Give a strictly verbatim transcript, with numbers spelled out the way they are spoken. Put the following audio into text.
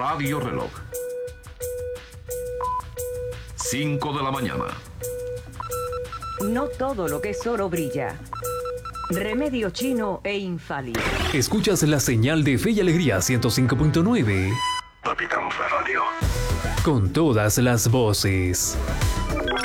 Radio Reloj. cinco de la mañana. No todo lo que es oro brilla. Remedio chino e infalible. Escuchas la señal de Fe y Alegría ciento cinco punto nueve. Capitán Radio. Con todas las voces.